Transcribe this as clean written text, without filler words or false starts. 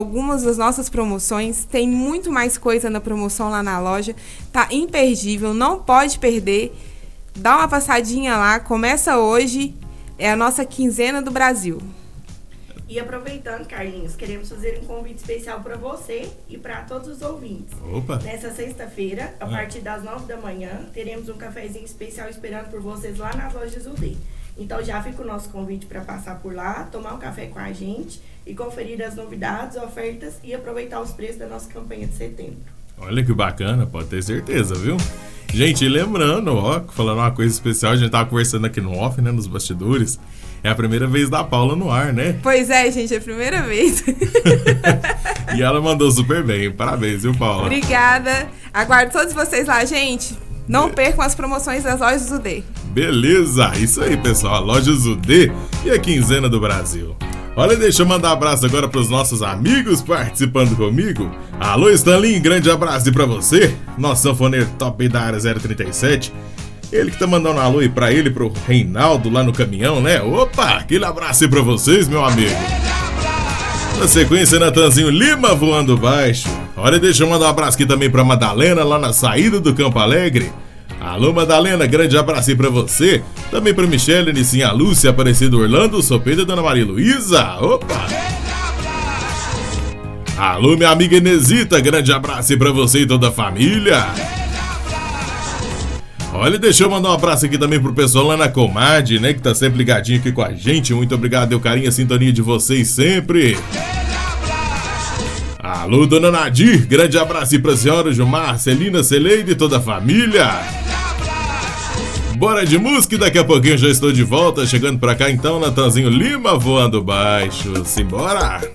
algumas das nossas promoções. Tem muito mais coisa na promoção lá na loja. Tá imperdível, não pode perder. Dá uma passadinha lá, começa hoje, é a nossa quinzena do Brasil. E aproveitando, Carlinhos, queremos fazer um convite especial para você e para todos os ouvintes. Opa! Nessa sexta-feira, a partir das 9 da manhã, teremos um cafezinho especial esperando por vocês lá nas lojas UD. Então já fica o nosso convite para passar por lá, tomar um café com a gente e conferir as novidades, ofertas e aproveitar os preços da nossa campanha de setembro. Olha que bacana, pode ter certeza, viu? Gente, lembrando, ó, falando uma coisa especial, a gente tava conversando aqui no off, né, nos bastidores. É a primeira vez da Paula no ar, né? Pois é, gente, é a primeira vez. E ela mandou super bem. Parabéns, viu, Paula? Obrigada. Aguardo todos vocês lá, gente. Não percam as promoções das lojas UD. Beleza, isso aí, pessoal. A Lojas UD e a quinzena do Brasil. Olha, deixa eu mandar um abraço agora para os nossos amigos participando comigo. Alô, Stanley, grande abraço pra você. Nosso sanfoneiro top da área 037. Ele que tá mandando um alô aí pra ele, pro Reinaldo lá no caminhão, né? Opa, aquele abraço aí pra vocês, meu amigo. Na sequência, Natanzinho Lima voando baixo. Olha, deixa eu mandar um abraço aqui também pra Madalena, lá na saída do Campo Alegre. Alô, Madalena, grande abraço aí pra você. Também pra Michele, Nicinha Lúcia, Aparecido Orlando, Sopeida e Dona Maria Luísa. Opa! Alô, minha amiga Inesita, grande abraço aí pra você e toda a família. Olha, deixa eu mandar um abraço aqui também pro pessoal lá na Comad, né, que tá sempre ligadinho aqui com a gente. Muito obrigado, deu carinho, a sintonia de vocês sempre. Alô, Dona Nadir, grande abraço aí pra senhora Gilmar, Celina, Celeide e toda a família. Bora de música e daqui a pouquinho eu já estou de volta, chegando pra cá então, Natanzinho Lima voando baixo. Simbora!